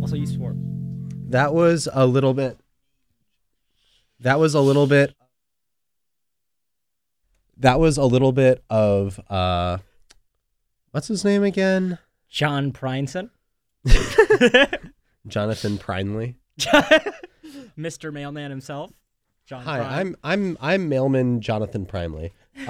Also, you swore. That was a little bit. That was a little bit. That was a little bit of what's his name again? John Princeton. Jonathan Prinely. Mr. Mailman himself. John Hi, Prine. I'm Mailman Jonathan Primely.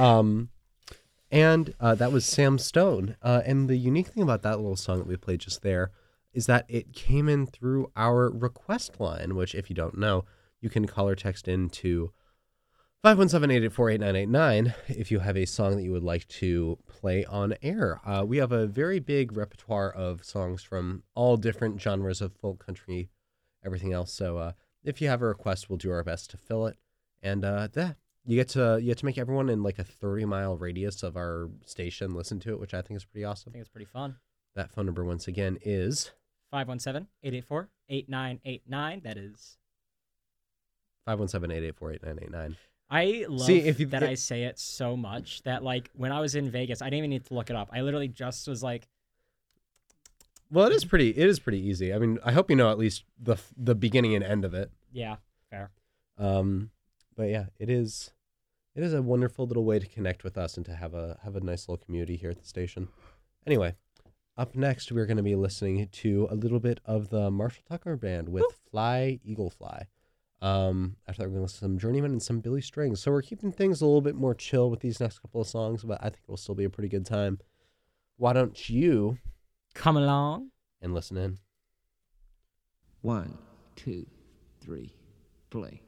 And that was Sam Stone. And the unique thing about that little song that we played just there is that it came in through our request line, which, if you don't know, you can call or text into 517-884-8989 if you have a song that you would like to play on air. We have a very big repertoire of songs from all different genres of folk, country, everything else. So if you have a request, we'll do our best to fill it. And you get to make everyone in like a 30-mile radius of our station listen to it, which I think is pretty awesome. I think it's pretty fun. That phone number once again is 517-884-8989. That is 517-884-8989. I love that I say it so much that, like, when I was in Vegas, I didn't even need to look it up. I literally just was like, well, it is pretty easy. I mean, I hope you know at least the beginning and end of it. Yeah, fair. But yeah, it is a wonderful little way to connect with us and to have a nice little community here at the station. Anyway, up next we're going to be listening to a little bit of the Marshall Tucker Band with Fly Eagle Fly. After that, we're going to listen to some Journeyman and some Billy Strings. So we're keeping things a little bit more chill with these next couple of songs, but I think it will still be a pretty good time. Why don't you come along and listen in? 1, 2, 3, play.